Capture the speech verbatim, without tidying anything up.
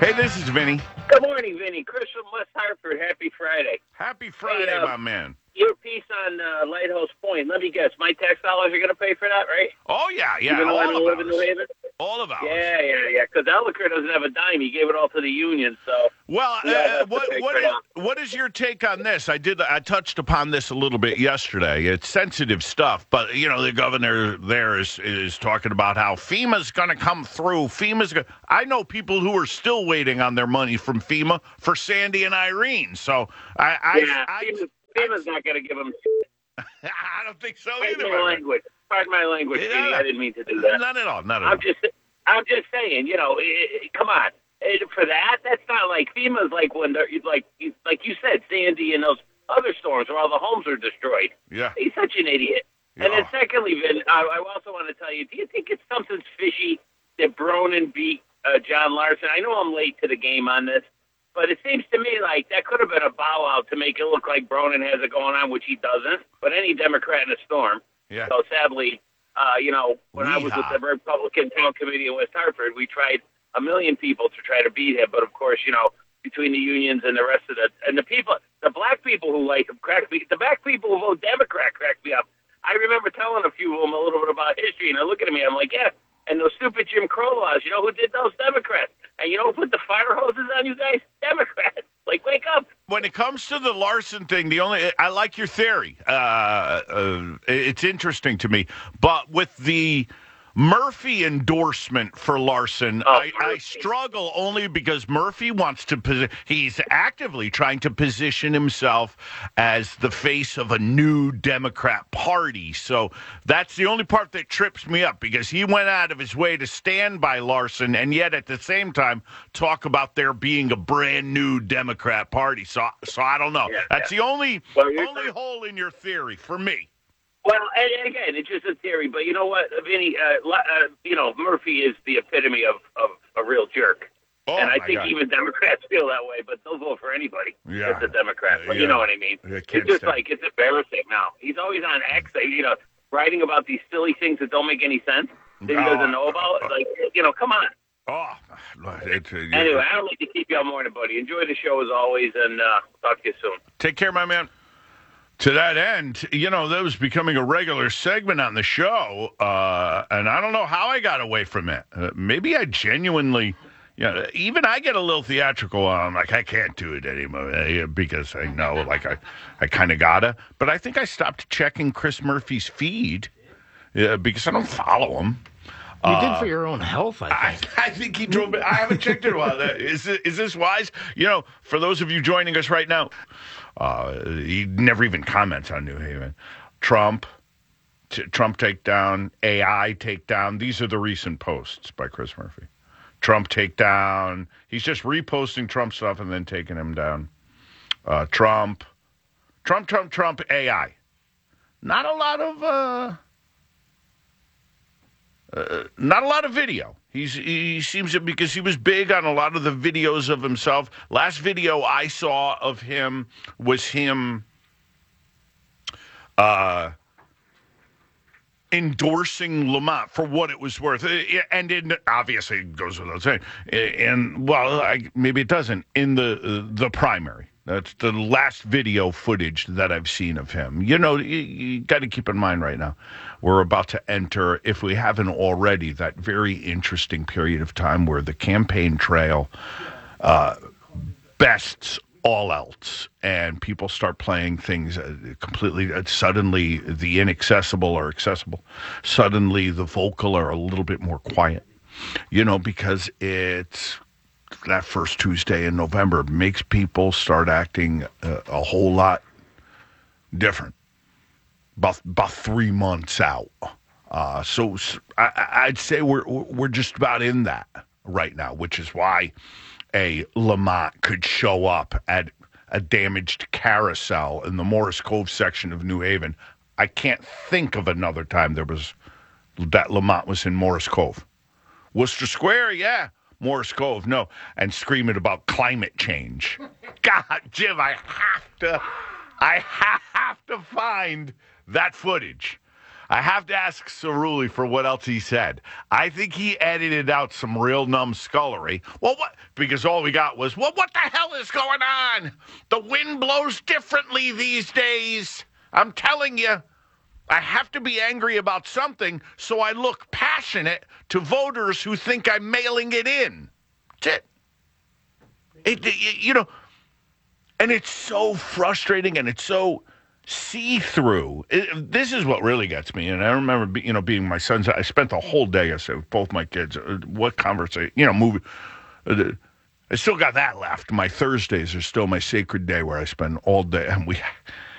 Hey, this is Vinny. Good morning, Vinny. Chris from West Hartford. Happy Friday. Happy Friday, hey, uh, my man. Your piece on uh, Lighthouse Point. Let me guess. My tax dollars are going to pay for that, right? Oh, yeah, yeah. Even though I all don't of live in ours. New Haven? All of ours. Yeah, yeah, yeah. Because Ellicott doesn't have a dime. He gave it all to the union, so... Well, we all uh, have to what pay what for is, that. what is your take on this? I did. I touched upon this a little bit yesterday. It's sensitive stuff, but you know the governor there is is talking about how FEMA's going to come through. FEMA's. Gonna, I know people who are still waiting on their money from FEMA for Sandy and Irene. So I, I, Yeah, I, FEMA's, I, FEMA's not going to give them... I don't think so Pardon either. my my language. Pardon my language, Yeah, Vinny. no. I didn't mean to do that. Not at all. Not at I'm all. just... I'm just saying, you know, it, it, come on. It, for that, that's not like FEMA's like when they're like like you said, Sandy and those other storms where all the homes are destroyed. Yeah. He's such an idiot. Yeah. And then secondly, Vin, I, I also want to tell you, do you think it's something's fishy that Bronin beat uh, John Larson? I know I'm late to the game on this, but it seems to me like that could have been a bow out to make it look like Bronin has it going on, which he doesn't. But any Democrat in a storm. Yeah. So sadly, uh, you know, when I was with Yeehaw. the Republican Town Committee in West Hartford, we tried a million people to try to beat him. But of course, you know, between the unions and the rest of the and the people, the black people who like him crack me. The black people who vote Democrat crack me up. I remember telling a few of them a little bit about history, and they're looking at me. I'm like, yeah. And those stupid Jim Crow laws, you know who did those? Democrats. And you know who put the fire hoses on you guys? Democrats. Like, wake up. When it comes to the Larson thing, the only I like your theory. Uh, uh, it's interesting to me, but with the Murphy endorsement for Larson, Oh, I, I Murphy. struggle only because Murphy wants to. Posi- he's actively trying to position himself as the face of a new Democrat Party. So that's the only part that trips me up because he went out of his way to stand by Larson, and yet at the same time talk about there being a brand new Democrat Party. So, so I don't know. Yeah, that's yeah. the only Well, you're- only hole in your theory for me. Well, and, and again, it's just a theory, but you know what, Vinny? Uh, li- uh, you know, Murphy is the epitome of, of a real jerk. Oh, and I my think God. even Democrats feel that way, but they'll vote for anybody Yeah. that's a Democrat. But Yeah. you know what I mean? Yeah, It's can't just stand- like, it's embarrassing now. He's always on X, you know, writing about these silly things that don't make any sense that he Oh, doesn't know about. Like, you know, come on. Oh, it, uh, yeah. Anyway, I don't like to keep you all morning, buddy. Enjoy the show as always, and uh, talk to you soon. Take care, my man. To that end, you know, that was becoming a regular segment on the show, uh, and I don't know how I got away from it. Uh, maybe I genuinely, you know, even I get a little theatrical. I'm like, I can't do it anymore uh, because I know, like, I, I kind of gotta. But I think I stopped checking Chris Murphy's feed uh, because I don't follow him. You did for your own health, I I, think. I think he drove it. I haven't checked it in a while. Is, it- is this wise? You know, for those of you joining us right now, uh, he never even comments on New Haven. Trump, t- Trump takedown, A I takedown. These are the recent posts by Chris Murphy. Trump takedown. He's just reposting Trump stuff and then taking him down. Uh, Trump, Trump, Trump, Trump, A I. Not a lot of... Uh, Uh, not a lot of video. He's he seems to because he was big on a lot of the videos of himself. Last video I saw of him was him uh, endorsing Lamont for what it was worth, Uh, and in, obviously it goes without saying. And well, I, maybe it doesn't in the uh, the primary. That's the last video footage that I've seen of him. You know, you, you got to keep in mind right now, we're about to enter, if we haven't already, that very interesting period of time where the campaign trail uh, bests all else, and people start playing things uh, completely, uh, suddenly the inaccessible are accessible. Suddenly the vocal are a little bit more quiet, you know, because it's that first Tuesday in November makes people start acting uh, a whole lot different. About about three months out, uh, so, so I, I'd say we're we're just about in that right now, which is why a Lamont could show up at a damaged carousel in the Morris Cove section of New Haven. I can't think of another time there was that Lamont was in Morris Cove. Worcester Square, yeah. Morris Cove, no. And screaming about climate change. God, Jim, I have to, I have to find that footage. I have to ask Cerulli for what else he said. I think he edited out some real numbskullery. Well, what? Because all we got was, well, what the hell is going on? The wind blows differently these days. I'm telling you, I have to be angry about something so I look passionate to voters who think I'm mailing it in. That's it. It, it you know, and it's so frustrating and it's so see-through. It, this is what really gets me. And I remember, be, you know, being my son's. I spent the whole day, I said, with both my kids. Uh, what conversation? You know, movie. Uh, I still got that left. My Thursdays are still my sacred day where I spend all day. And we,